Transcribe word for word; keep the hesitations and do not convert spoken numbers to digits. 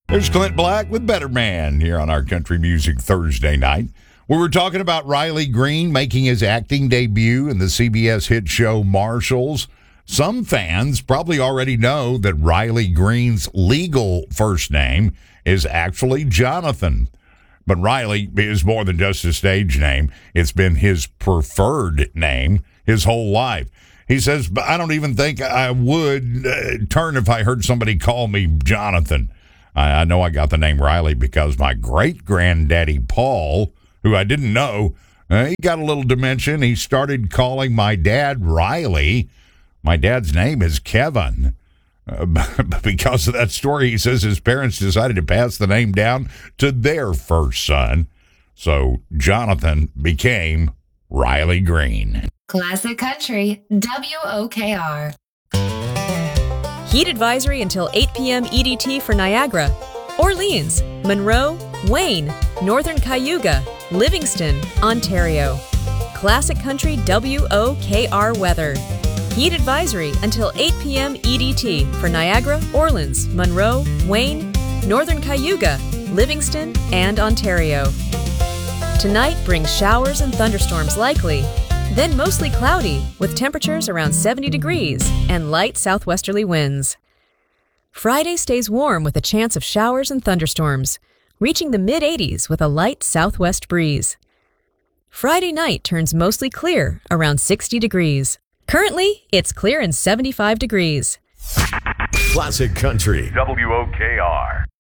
There's Clint Black with Better Man here on our Country Music Thursday night. We were talking about Riley Green making his acting debut in the C B S hit show Marshals. Some fans probably already know that Riley Green's legal first name is actually Jonathan. But Riley is more than just a stage name. It's been his preferred name his whole life. He says, but I don't even think I would uh, turn if I heard somebody call me Jonathan. I, I know I got the name Riley because my great-granddaddy Paul, who I didn't know, uh, he got a little dementia. He started calling my dad Riley. My dad's name is Kevin. Uh, but because of that story, he says his parents decided to pass the name down to their first son. So Jonathan became Riley Green. Classic Country, W O K R. Heat advisory until eight p.m. E D T for Niagara, Orleans, Monroe, Wayne, Northern Cayuga, Livingston, Ontario. Classic Country W O K R weather. Heat advisory until eight p.m. E D T for Niagara, Orleans, Monroe, Wayne, Northern Cayuga, Livingston, and Ontario. Tonight brings showers and thunderstorms likely, then mostly cloudy with temperatures around seventy degrees and light southwesterly winds. Friday stays warm with a chance of showers and thunderstorms, reaching the mid eighties with a light southwest breeze. Friday night turns mostly clear around sixty degrees. Currently, it's clear and seventy-five degrees. Classic Country. W O K R.